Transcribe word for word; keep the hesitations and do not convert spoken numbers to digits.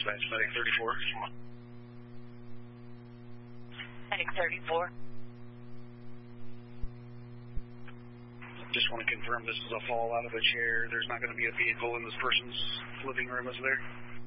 Dispatch, Medic thirty-four. Medic thirty-four. Just want to confirm this is a fall out of a chair. There's not going to be a vehicle in this person's living room, is there?